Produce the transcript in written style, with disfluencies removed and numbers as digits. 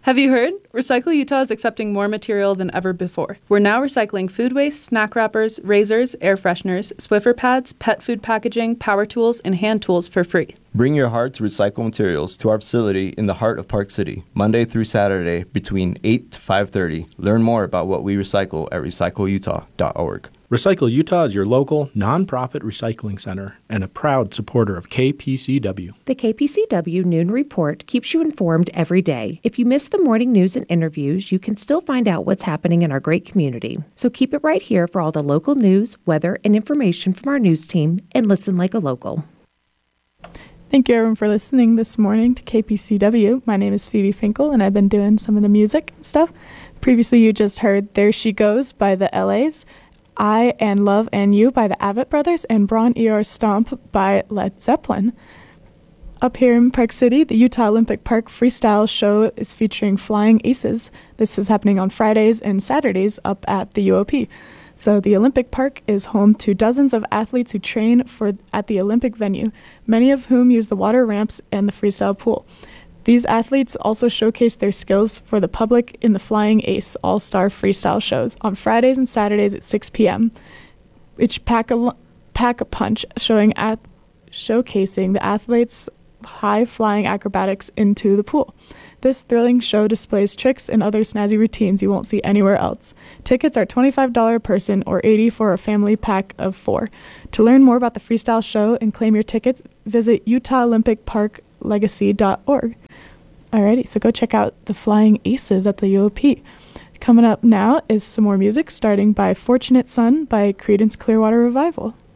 Have you heard? Recycle Utah is accepting more material than ever before. We're now recycling food waste, snack wrappers, razors, air fresheners, Swiffer pads, pet food packaging, power tools, and hand tools for free. Bring your heart to recycle materials to our facility in the heart of Park City, Monday through Saturday between 8 to 5:30. Learn more about what we recycle at recycleutah.org. Recycle Utah is your local, nonprofit recycling center and a proud supporter of KPCW. The KPCW Noon Report keeps you informed every day. If you miss the morning news and interviews, you can still find out what's happening in our great community. So keep it right here for all the local news, weather, and information from our news team, and listen like a local. Thank you, everyone, for listening this morning to KPCW. My name is Phoebe Finkel, and I've been doing some of the music and stuff. Previously, you just heard There She Goes by the LAs, I and Love and You by the Avett Brothers, and Braun ER Stomp by Led Zeppelin. Up here in Park City, the Utah Olympic Park Freestyle Show is featuring Flying Aces. This is happening on Fridays and Saturdays up at the UOP. So the Olympic Park is home to dozens of athletes who train at the Olympic venue, many of whom use the water ramps and the freestyle pool. These athletes also showcase their skills for the public in the Flying Ace All-Star Freestyle shows on Fridays and Saturdays at 6 p.m., which pack a punch showcasing the athletes' high-flying acrobatics into the pool. This thrilling show displays tricks and other snazzy routines you won't see anywhere else. Tickets are $25 a person or $80 for a family pack of 4. To learn more about the freestyle show and claim your tickets, visit UtahOlympicParkLegacy.org. Alrighty, so go check out the Flying Aces at the UOP. Coming up now is some more music, starting by Fortunate Son by Creedence Clearwater Revival.